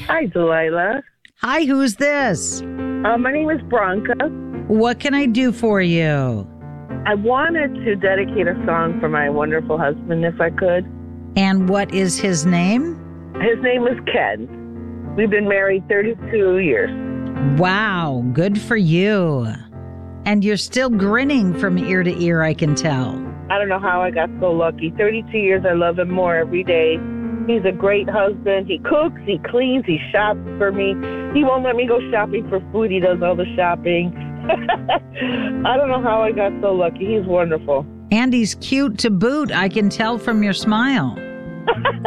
Hi, Delilah. Hi, who's this? My name is Bronca. What can I do for you? I wanted to dedicate a song for my wonderful husband, if I could. And what is his name? His name is Ken. We've been married 32 years. Wow, good for you. And you're still grinning from ear to ear, I can tell. I don't know how I got so lucky. 32 years, I love him more every day. He's a great husband. He cooks, he cleans, he shops for me. He won't let me go shopping for food. He does all the shopping. I don't know how I got so lucky. He's wonderful. And he's cute to boot, I can tell from your smile.